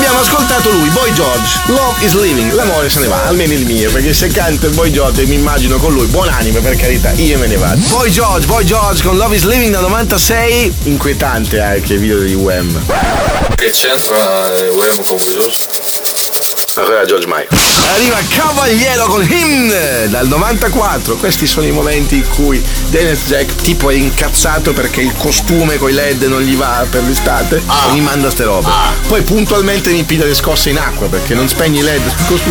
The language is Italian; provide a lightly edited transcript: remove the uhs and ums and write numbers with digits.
abbiamo ascoltato lui, Boy George, Love is Living, l'amore se ne va, almeno il mio, perché se canta il Boy George mi immagino con lui, buonanime per carità, io me ne vado. Boy George con Love is Living da 96, inquietante anche il video di Wham. E c'entra Wham con Blues? Allora George Michael. Arriva Cavaliero con Hymn dal 94. Questi sono i momenti in cui Dennis Jack tipo è incazzato perché il costume coi LED non gli va per l'estate e mi manda ste robe. Poi puntualmente mi piglia le scosse in acqua perché non spegni i LED sul costume.